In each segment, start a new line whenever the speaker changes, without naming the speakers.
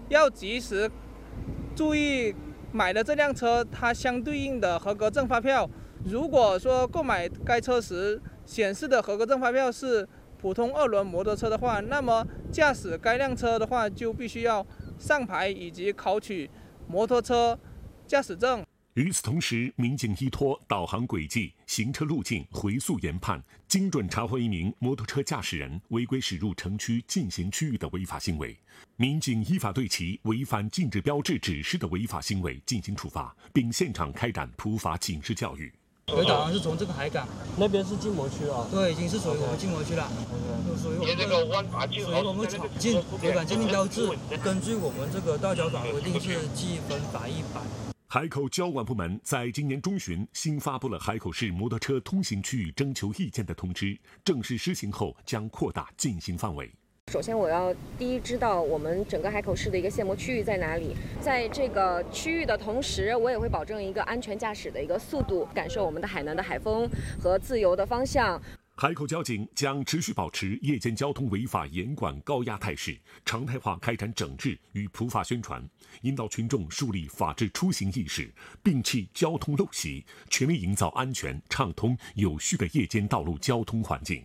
要及时注意买的这辆车它相对应的合格证发票。如果说购买该车时显示的合格证发票是普通2轮摩托车的话，那么驾驶该辆车的话就必须要上牌以及考取摩托车驾驶证。
与此同时，民警依托导航轨迹、行车路径回溯研判，精准查获一名摩托车驾驶人违规驶入城区禁行区域的违法行为。民警依法对其违反禁止标志指示的违法行为进行处罚，并现场开展普法警示教育。
回导航是从这个海港
那边是禁摩区啊，
对，已经是属于我们禁摩区了。属于我们闯进违反禁令标志，根据我们这个道交法规定是记分罚100。
海口交管部门在今年中旬新发布了海口市摩托车通行区域征求意见的通知，正式施行后将扩大禁行范围。
首先，我要第一知道我们整个海口市的一个限摩区域在哪里，在这个区域的同时，我也会保证一个安全驾驶的一个速度，感受我们的海南的海风和自由的方向。
海口交警将持续保持夜间交通违法严管高压态势，常态化开展整治与普法宣传，引导群众树立法治出行意识，摒弃交通陋习，全力营造安全、畅通、有序的夜间道路交通环境。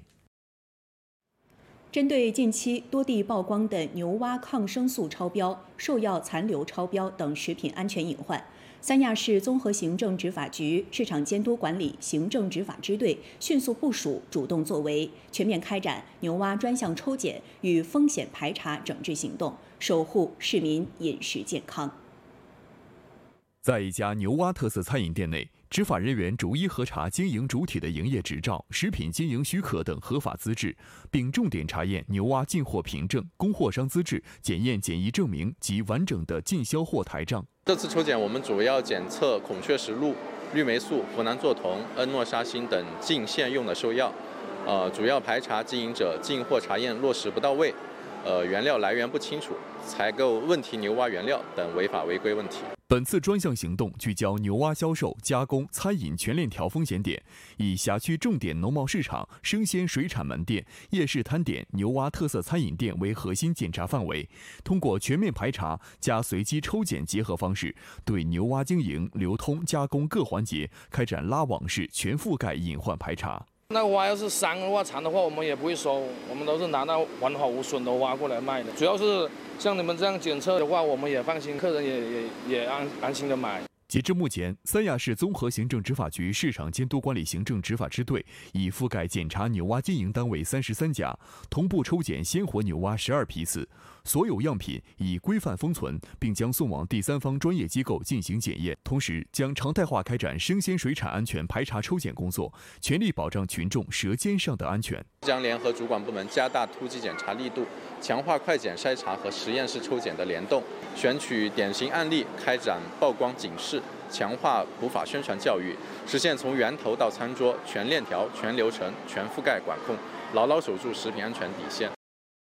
针对近期多地曝光的牛蛙抗生素超标、兽药残留超标等食品安全隐患，三亚市综合行政执法局市场监督管理行政执法支队迅速部署、主动作为，全面开展牛蛙专项抽检与风险排查整治行动，守护市民饮食健康。
在一家牛蛙特色餐饮店内，执法人员逐一核查经营主体的营业执照、食品经营许可等合法资质，并重点查验牛蛙进货凭证、供货商资质、检验检疫证明及完整的进销货台账。
这次抽检我们主要检测孔雀石露、氯霉素、呋喃唑酮、恩诺沙星等进线用的兽药，主要排查经营者进货查验落实不到位，原料来源不清楚、采购问题牛蛙原料等违法违规问题。
本次专项行动聚焦牛蛙销售、加工、餐饮全链条风险点，以辖区重点农贸市场、生鲜水产门店、夜市摊点、牛蛙特色餐饮店为核心检查范围，通过全面排查加随机抽检结合方式，对牛蛙经营、流通、加工各环节开展拉网式全覆盖隐患排查。
那蛙要是伤的话、残的话，我们也不会收，我们都是拿到完好无损的蛙过来卖的。主要是像你们这样检测的话，我们也放心，客人也安心的买。
截至目前，三亚市综合行政执法局市场监督管理行政执法支队已覆盖检查牛蛙经营单位33家，同步抽检鲜活牛蛙12批次，所有样品已规范封存，并将送往第三方专业机构进行检验。同时，将常态化开展生鲜水产安全排查抽检工作，全力保障群众舌尖上的安全。
将联合主管部门加大突击检查力度，强化快检筛查和实验室抽检的联动，选取典型案例开展曝光警示，强化普法宣传教育，实现从源头到餐桌全链条、全流程、全覆盖管控，牢牢守住食品安全底线。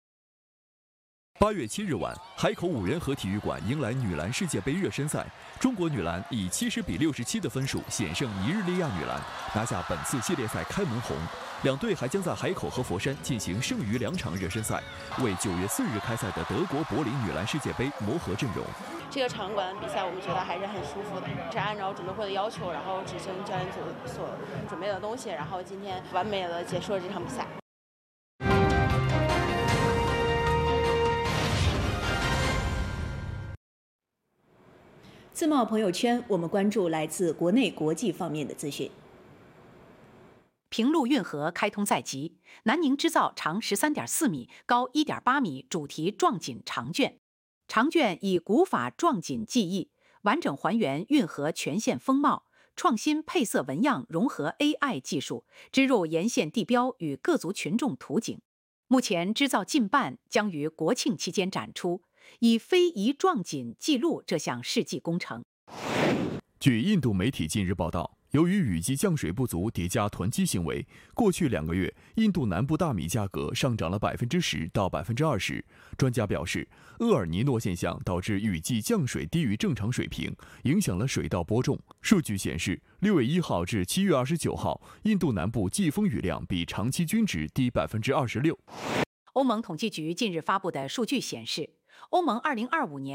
8月7日晚，海口五人河体育馆迎来女篮世界杯热身赛，中国女篮以70比67的分数险胜尼日利亚女篮，拿下本次系列赛开门红。两队还将在海口和佛山进行剩余2场热身赛，为9月4日开赛的德国柏林女篮世界杯磨合阵容。
这个场馆比赛我们觉得还是很舒服的，是按照准备会的要求，然后执行教练组所准备的东西，然后今天完美的结束了这场比赛。
自贸朋友圈，我们关注来自国内国际方面的资讯。
平陆运河开通在即，南宁织造长13.4米、高1.8米主题壮锦长卷，长卷以古法壮锦技艺，完整还原运河全线风貌，创新配色纹样融合 AI 技术，织入沿线地标与各族群众图景。目前织造近半，将于国庆期间展出，以非遗壮锦记录这项世纪工程。
据印度媒体近日报道，由于雨季降水不足叠加囤积行为，过去2个月，印度南部大米价格上涨了10%到20%。专家表示，厄尔尼诺现象导致雨季降水低于正常水平，影响了水稻播种。数据显示，6月1号至7月29号，印度南部季风雨量比长期均值低26%。
欧盟统计局近日发布的数据显示，欧盟2025年